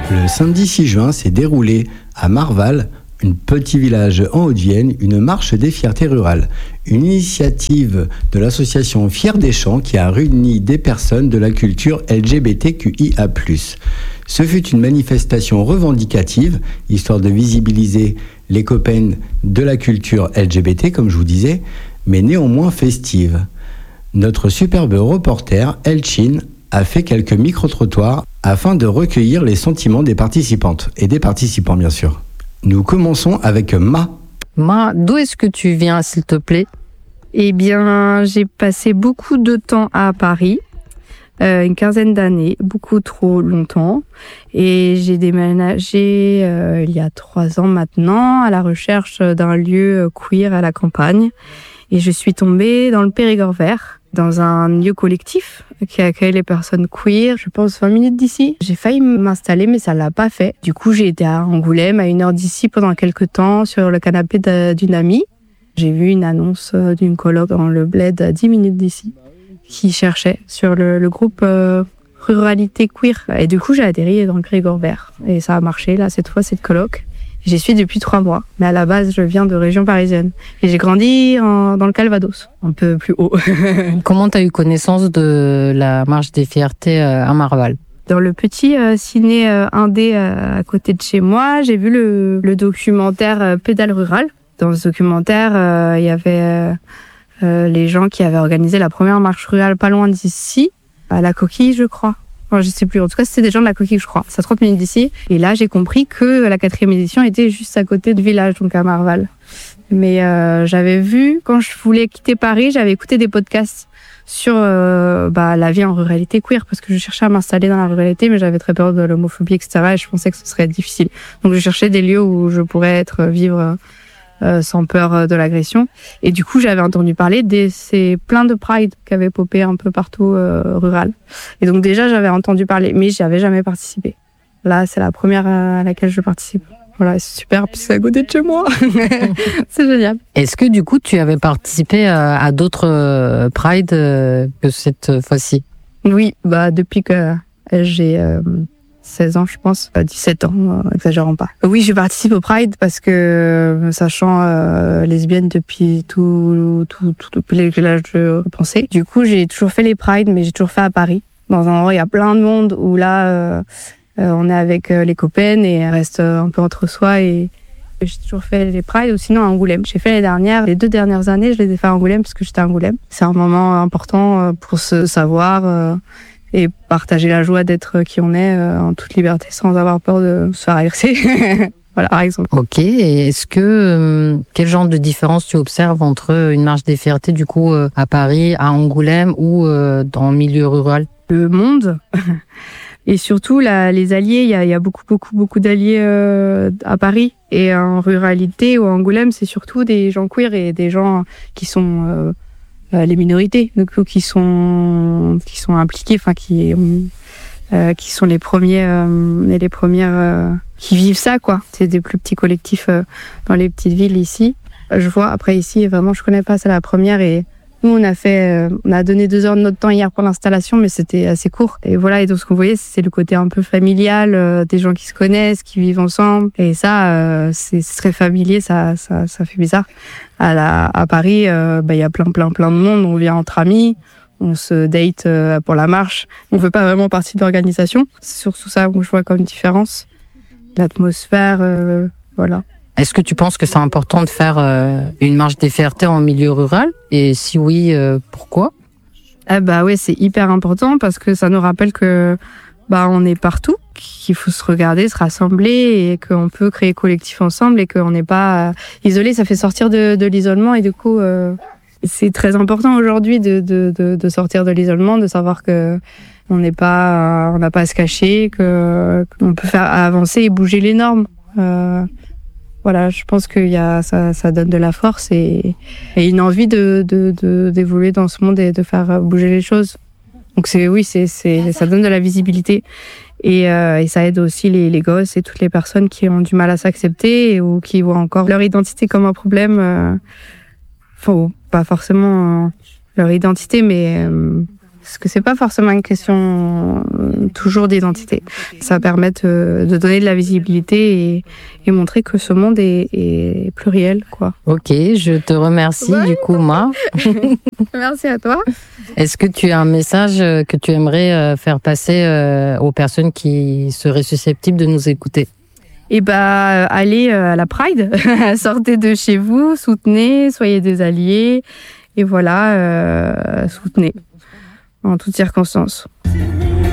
Le samedi 6 juin s'est déroulé à Marval, un petit village en Haute-Vienne, une marche des fiertés rurales. Une initiative de l'association Fiers des Champs qui a réuni des personnes de la culture LGBTQIA+. Ce fut une manifestation revendicative, histoire de visibiliser les copains de la culture LGBT, comme je vous disais, mais néanmoins festive. Notre superbe reporter, Elchin, a fait quelques micro-trottoirs afin de recueillir les sentiments des participantes et des participants, bien sûr. Nous commençons avec Ma. Ma, d'où est-ce que tu viens, s'il te plaît ? Eh bien, j'ai passé beaucoup de temps à Paris, une quinzaine d'années, beaucoup trop longtemps. Et j'ai déménagé il y a 3 ans maintenant à la recherche d'un lieu queer à la campagne. Et je suis tombée dans le Périgord vert, dans un lieu collectif qui accueille les personnes queer, je pense 20 minutes d'ici. J'ai failli m'installer, mais ça l'a pas fait. Du coup, j'ai été à Angoulême, à 1 heure d'ici, pendant quelques temps, sur le canapé d'une amie. J'ai vu une annonce d'une coloc dans le bled à 10 minutes d'ici, qui cherchait sur le groupe Ruralité Queer. Et du coup, j'ai atterri dans le Périgord vert. Et ça a marché, là, cette fois, cette coloc. J'y suis depuis 3 mois, mais à la base, je viens de région parisienne. Et j'ai grandi dans le Calvados, un peu plus haut. Comment tu as eu connaissance de la marche des fiertés à Marval ? Dans le petit ciné indé à côté de chez moi, j'ai vu le documentaire Pédale rurale. Dans ce documentaire, il y avait les gens qui avaient organisé la première marche rurale pas loin d'ici, à la Coquille, je crois. Enfin, je sais plus. En tout cas, c'était des gens de la Coquille, je crois. C'est à 30 minutes d'ici. Et là, j'ai compris que la 4e édition était juste à côté du village, donc à Marval. Mais j'avais vu, quand je voulais quitter Paris, j'avais écouté des podcasts sur la vie en ruralité queer, parce que je cherchais à m'installer dans la ruralité, mais j'avais très peur de l'homophobie, etc. Et je pensais que ce serait difficile. Donc, je cherchais des lieux où je pourrais vivre sans peur de l'agression. Et du coup, j'avais entendu parler ces plein de pride qui avaient popé un peu partout rural. Et donc déjà, j'avais entendu parler, mais j'avais jamais participé. Là, c'est la première à laquelle je participe. Voilà, c'est super, puis c'est à côté de chez moi. C'est génial. Est-ce que du coup, tu avais participé à d'autres prides que cette fois-ci ? Oui, depuis que j'ai 16 ans, je pense. 17 ans, exagérons pas. Oui, je participe au Pride parce que, sachant lesbienne depuis depuis l'âge de penser. Du coup, j'ai toujours fait les Prides, mais j'ai toujours fait à Paris. Dans un endroit où il y a plein de monde, où là, on est avec les copaines et on reste un peu entre soi. Et j'ai toujours fait les Prides, ou sinon à Angoulême. J'ai fait les 2 dernières années, je les ai fait à Angoulême parce que j'étais à Angoulême. C'est un moment important pour se savoir et partager la joie d'être qui on est en toute liberté sans avoir peur de se faire agresser. Voilà, par exemple. Ok, et est-ce que quel genre de différence tu observes entre une marche des fiertés du coup à Paris, à Angoulême ou dans le milieu rural ? Le monde et surtout les alliés, il y a beaucoup d'alliés à Paris et en ruralité ou à Angoulême, c'est surtout des gens queer et des gens qui sont les minorités, donc qui sont impliqués, enfin qui sont les premières qui vivent ça, quoi. C'est des plus petits collectifs dans les petites villes ici. Je vois après ici, vraiment, je connais pas, c'est la première et nous on a donné 2 heures de notre temps hier pour l'installation, mais c'était assez court. Et voilà, et donc ce qu'on voyait, c'est le côté un peu familial, des gens qui se connaissent, qui vivent ensemble. Et ça, c'est très familier, ça fait bizarre. À Paris, il y a plein de monde, on vient entre amis, on se date pour la marche. On ne fait pas vraiment partie de l'organisation. C'est surtout ça que je vois comme différence. L'atmosphère, voilà. Est-ce que tu penses que c'est important de faire une marche des fiertés en milieu rural ? Et si oui, pourquoi ? Oui, c'est hyper important parce que ça nous rappelle que on est partout, qu'il faut se regarder, se rassembler et qu'on peut créer collectif ensemble et qu'on n'est pas isolé. Ça fait sortir de l'isolement et du coup, c'est très important aujourd'hui de sortir de l'isolement, de savoir que on n'a pas à se cacher, qu'on peut faire avancer et bouger les normes. Voilà, je pense que ça donne de la force et une envie d'évoluer dans ce monde et de faire bouger les choses. Donc ça donne de la visibilité et ça aide aussi les gosses et toutes les personnes qui ont du mal à s'accepter ou qui voient encore leur identité comme un problème. Pas forcément leur identité, mais parce que c'est pas forcément une question toujours d'identité. Ça va permettre de donner de la visibilité et montrer que ce monde est pluriel, quoi. Ok, je te remercie du coup, moi. Merci à toi. Est-ce que tu as un message que tu aimerais faire passer aux personnes qui seraient susceptibles de nous écouter? Et allez à la Pride, sortez de chez vous, soutenez, soyez des alliés, et voilà, soutenez en toutes circonstances.